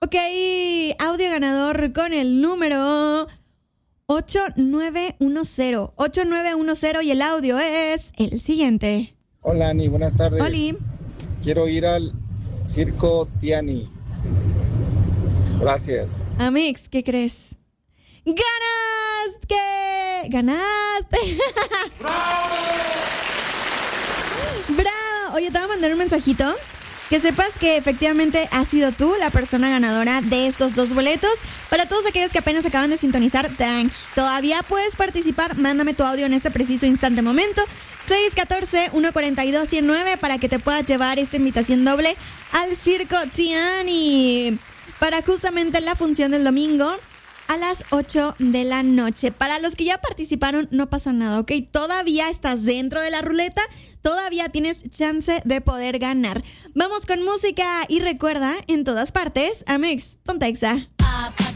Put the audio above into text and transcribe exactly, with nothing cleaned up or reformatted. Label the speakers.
Speaker 1: Ok, audio ganador con el número ocho nueve uno cero. ocho nueve uno cero y el audio es el siguiente.
Speaker 2: Hola, Ani, buenas tardes.
Speaker 1: Oli.
Speaker 2: Quiero ir al Circo Tiani. Gracias.
Speaker 1: Amix, ¿qué crees? ¡Ganaste! ¡Ganaste! ¡Bravo! ¡Bravo! Oye, te voy a mandar un mensajito. Que sepas que efectivamente has sido tú la persona ganadora de estos dos boletos. Para todos aquellos que apenas acaban de sintonizar, tranqui, todavía puedes participar. Mándame tu audio en este preciso instante momento. seis uno cuatro, uno cuatro dos, uno cero nueve para que te puedas llevar esta invitación doble al Circo Tiani. Para justamente la función del domingo a las ocho de la noche. Para los que ya participaron, no pasa nada, ¿ok? Todavía estás dentro de la ruleta, todavía tienes chance de poder ganar. Vamos con música y recuerda, en todas partes, Amix, ponte Exa.